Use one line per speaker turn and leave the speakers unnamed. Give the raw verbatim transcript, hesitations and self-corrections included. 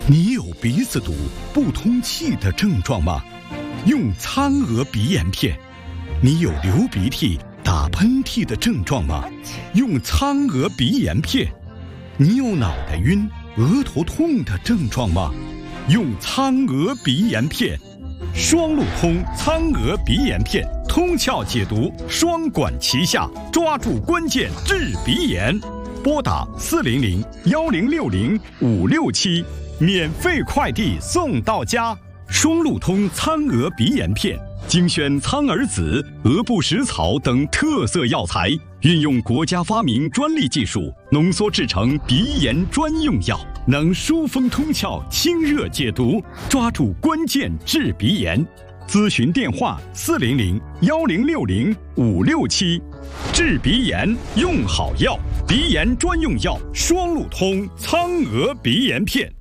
你有鼻子堵、不通气的症状吗？用苍娥鼻炎片。你有流鼻涕、打喷嚏的症状吗？用苍娥鼻炎片。你有脑袋晕、额头痛的症状吗？用苍娥鼻炎片。双路通苍娥鼻炎片，通窍解毒，双管齐下，抓住关键治鼻炎。拨打四零零幺零六零五六七，免费快递送到家。双路通苍娥鼻炎片，精选苍耳子、鹅不食草等特色药材，运用国家发明专利技术，浓缩制成鼻炎专用药，能疏风通窍、清热解毒，抓住关键治鼻炎。咨询电话：四零零幺零六零五六七。治鼻炎用好药，鼻炎专用药双路通苍娥鼻炎片。